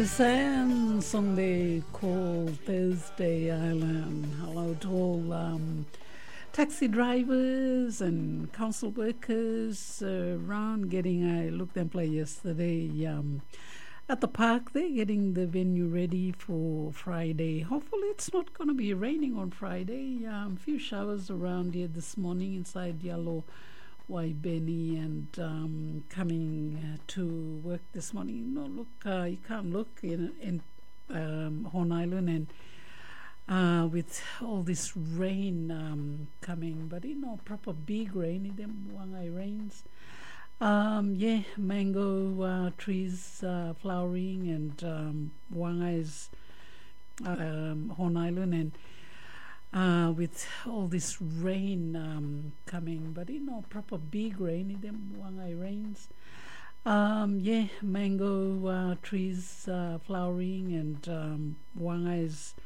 Sand Sunday called Thursday Island. Hello to all taxi drivers and council workers around getting. I looked and played yesterday at the park. They're getting the venue ready for Friday. Hopefully, it's not going to be raining on Friday. A few showers around here this morning inside Yellow Waibeni and coming to work this morning. No, look, you can't look in Horn Island and with all this rain coming, but proper big rain, them Wangai rains. Mango trees flowering and Wangai's Horn Island and with all this rain coming, but proper big rain, them Wangai rains. Mango trees flowering and Wangai's